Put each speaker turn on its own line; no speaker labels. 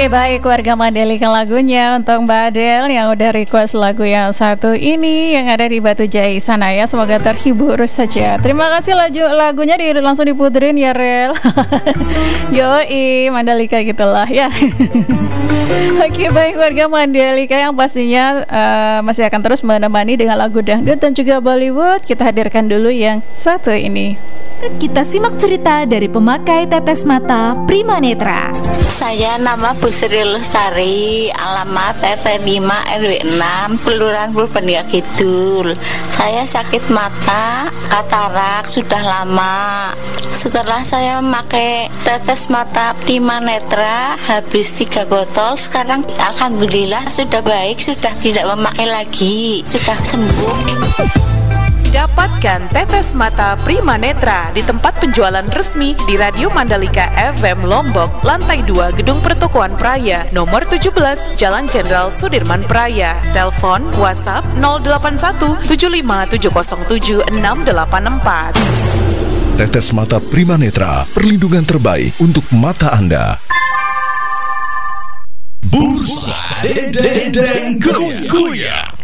Oke, baik warga Mandalika, lagunya untuk Mbak Adele yang udah request lagu yang satu ini yang ada di Batu Jai sana ya. Semoga terhibur saja. Terima kasih lagunya langsung diputerin ya Rel. Yoi, Mandalika gitulah ya. Oke, baik warga Mandalika yang pastinya masih akan terus menemani dengan lagu dangdut dan juga Bollywood. Kita hadirkan dulu yang satu ini.
Kita simak cerita dari pemakai tetes mata Prima Netra.
Saya nama Bu Sri Lestari, alamat RT 5 RW 6, Kelurahan Purbalingga Kidul. Saya sakit mata, katarak sudah lama. Setelah saya memakai tetes mata Prima Netra habis 3 botol, sekarang alhamdulillah sudah baik, sudah tidak memakai lagi, sudah sembuh.
Dapatkan tetes mata Prima Netra di tempat penjualan resmi di Radio Mandalika FM Lombok, lantai 2 Gedung Pertokoan Praya, nomor 17, Jalan Jenderal Sudirman Praya. Telepon WhatsApp 081 75707 684.
Tetes mata Prima Netra, perlindungan terbaik untuk mata Anda. Bursa Dendeng Goyang.